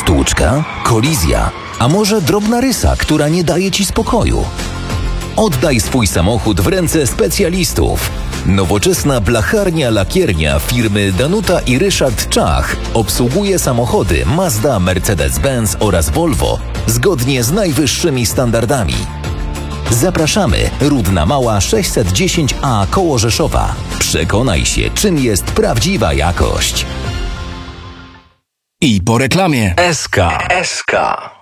Stłuczka? Kolizja? A może drobna rysa, która nie daje Ci spokoju? Oddaj swój samochód w ręce specjalistów. Nowoczesna blacharnia-lakiernia firmy Danuta i Ryszard Czach obsługuje samochody Mazda, Mercedes-Benz oraz Volvo zgodnie z najwyższymi standardami. Zapraszamy, Rudna Mała 610A koło Rzeszowa. Przekonaj się, czym jest prawdziwa jakość. I po reklamie. SK.